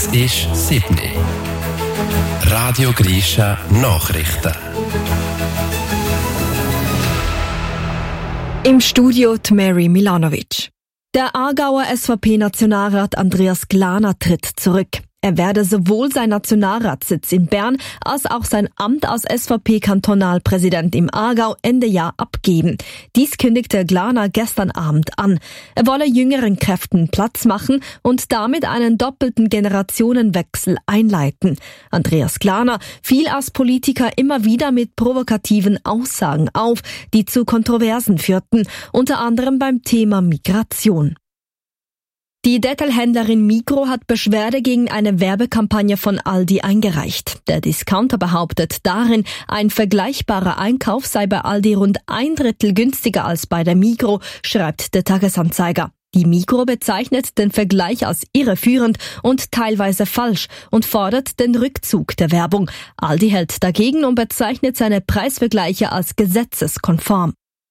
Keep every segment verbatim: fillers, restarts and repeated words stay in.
Es ist sieben Uhr. Radio Grisha Nachrichten. Im Studio die Mary Milanovic. Der Aargauer S V P-Nationalrat Andreas Glaner tritt zurück. Er werde sowohl seinen Nationalratssitz in Bern als auch sein Amt als S V P-Kantonalpräsident im Aargau Ende Jahr abgeben. Dies kündigte Glaner gestern Abend an. Er wolle jüngeren Kräften Platz machen und damit einen doppelten Generationenwechsel einleiten. Andreas Glaner fiel als Politiker immer wieder mit provokativen Aussagen auf, die zu Kontroversen führten, unter anderem beim Thema Migration. Die Detailhändlerin Migros hat Beschwerde gegen eine Werbekampagne von Aldi eingereicht. Der Discounter behauptet darin, ein vergleichbarer Einkauf sei bei Aldi rund ein Drittel günstiger als bei der Migros, schreibt der Tagesanzeiger. Die Migros bezeichnet den Vergleich als irreführend und teilweise falsch und fordert den Rückzug der Werbung. Aldi hält dagegen und bezeichnet seine Preisvergleiche als gesetzeskonform.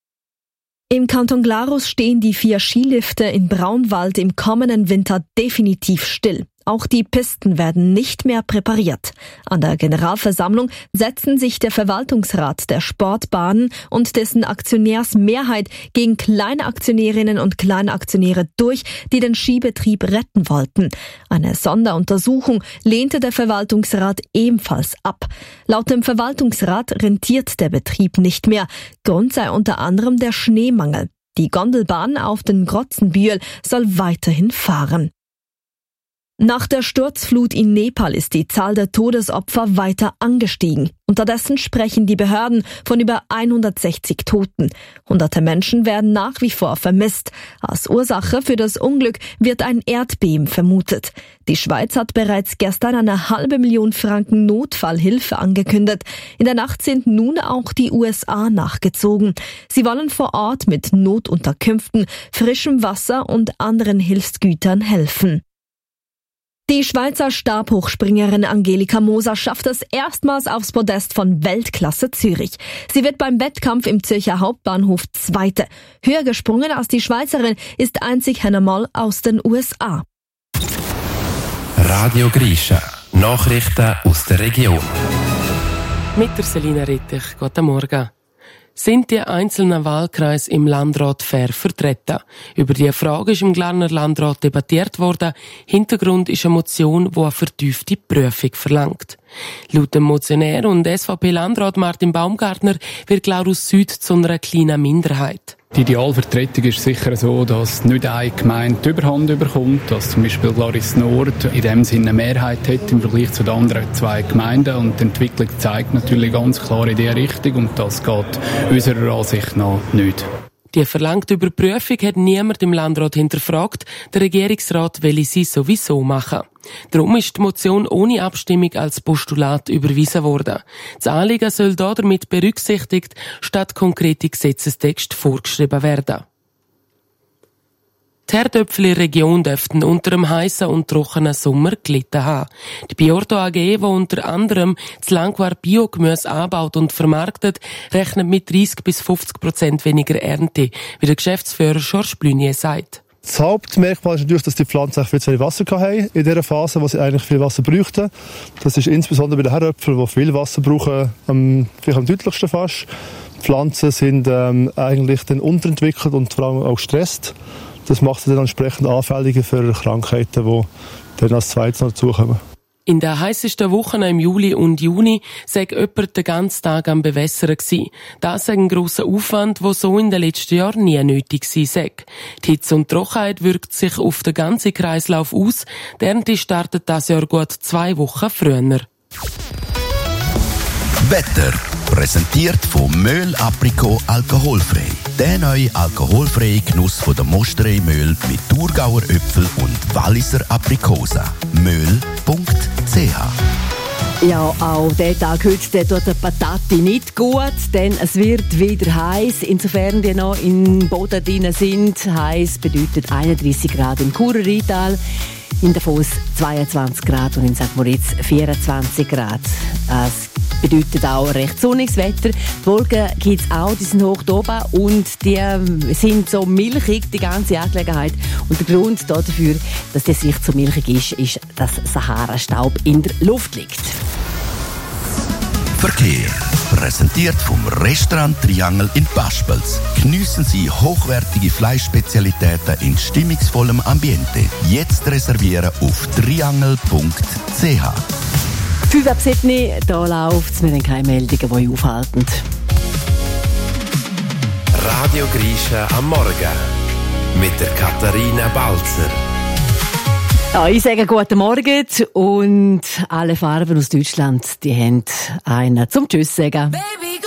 Im Kanton Glarus stehen die vier Skilifte in Braunwald im kommenden Winter definitiv still. Auch die Pisten werden nicht mehr präpariert. An der Generalversammlung setzen sich der Verwaltungsrat der Sportbahnen und dessen Aktionärsmehrheit gegen Kleinaktionärinnen und Kleinaktionäre durch, die den Skibetrieb retten wollten. Eine Sonderuntersuchung lehnte der Verwaltungsrat ebenfalls ab. Laut dem Verwaltungsrat rentiert der Betrieb nicht mehr. Grund sei unter anderem der Schneemangel. Die Gondelbahn auf den Grotzenbühl soll weiterhin fahren. Nach der Sturzflut in Nepal ist die Zahl der Todesopfer weiter angestiegen. Unterdessen sprechen die Behörden von über hundertsechzig Toten. Hunderte Menschen werden nach wie vor vermisst. Als Ursache für das Unglück wird ein Erdbeben vermutet. Die Schweiz hat bereits gestern eine halbe Million Franken Notfallhilfe angekündigt. In der Nacht sind nun auch die U S A nachgezogen. Sie wollen vor Ort mit Notunterkünften, frischem Wasser und anderen Hilfsgütern helfen. Die Schweizer Stabhochspringerin Angelika Moser schafft es erstmals aufs Podest von Weltklasse Zürich. Sie wird beim Wettkampf im Zürcher Hauptbahnhof Zweite. Höher gesprungen als die Schweizerin ist einzig Hannah Moll aus den U S A. Radio Grisha Nachrichten aus der Region. Mit der Selina Rittich. Guten Morgen. Sind die einzelnen Wahlkreise im Landrat fair vertreten? Über diese Frage ist im Glarner Landrat debattiert worden. Hintergrund ist eine Motion, die eine vertiefte Prüfung verlangt. Laut dem Motionär und S V P-Landrat Martin Baumgartner wird Glarus Süd zu einer kleinen Minderheit. Die Idealvertretung ist sicher so, dass nicht eine Gemeinde die Überhand überkommt, dass zum Beispiel Glaris Nord in dem Sinne eine Mehrheit hat im Vergleich zu den anderen zwei Gemeinden. Und die Entwicklung zeigt natürlich ganz klar in diese Richtung und das geht unserer Ansicht nach nicht. Die verlangte Überprüfung hat niemand im Landrat hinterfragt. Der Regierungsrat will sie sowieso machen. Darum ist die Motion ohne Abstimmung als Postulat überwiesen worden. Das Anliegen soll da damit berücksichtigt, statt konkrete Gesetzestext vorgeschrieben werden. Die Herdöpfel in der Region dürften unter einem heissen und trockenen Sommer gelitten haben. Die Biorto A G, die unter anderem das Langquar Biogemüse anbaut und vermarktet, rechnet mit dreißig bis fünfzig Prozent weniger Ernte, wie der Geschäftsführer Georges Blunier sagt. Das Hauptmerkmal ist natürlich, dass die Pflanzen viel zu wenig Wasser hatten in dieser Phase, wo sie eigentlich viel Wasser bräuchten. Das ist insbesondere bei den Herdöpfeln, die viel Wasser brauchen, ähm, vielleicht am deutlichsten fast. Die Pflanzen sind ähm, eigentlich dann unterentwickelt und vor allem auch gestresst. Das macht sie dann entsprechend anfälliger für Krankheiten, die dann als zweites noch dazukommen. In den heissesten Wochen im Juli und Juni sei jemand den ganzen Tag am Bewässern gsi. Das sei ein grosser Aufwand, der so in den letzten Jahren nie nötig gewesen sei. Die Hitze und Trockenheit wirkt sich auf den ganzen Kreislauf aus. Die Ernte startet das Jahr gut zwei Wochen früher. Wetter. Präsentiert von Möhl Aprikot alkoholfrei. Der neue alkoholfreie Genuss von der Mosterei Möhl mit Thurgauer Äpfel und Walliser Aprikosen. möhl punkt c h. Ja, auch der Tag heute der tut der Patati nicht gut, denn es wird wieder heiß. Insofern die noch im Boden drin sind, heiß bedeutet einunddreissig Grad im Churer Rheintal, in Davos zweiundzwanzig Grad und in Sankt Moritz vierundzwanzig Grad. Es bedeutet auch recht sonniges Wetter. Die Wolken gibt es auch, die sind hoch oben und die sind so milchig, die ganze Angelegenheit. Und der Grund dafür, dass die Sicht so milchig ist, ist, dass Sahara-Staub in der Luft liegt. Verkehr. Präsentiert vom Restaurant Triangel in Paspels. Geniessen Sie hochwertige Fleischspezialitäten in stimmungsvollem Ambiente. Jetzt reservieren auf triangel punkt c h. fünf ab sieben, da läuft es. Wir haben keine Meldungen, die euch aufhalten. Radio Grisha am Morgen mit der Katharina Balzer. Ja, ich sage guten Morgen und alle Farben aus Deutschland, die haben einen zum Tschüss sagen. Baby.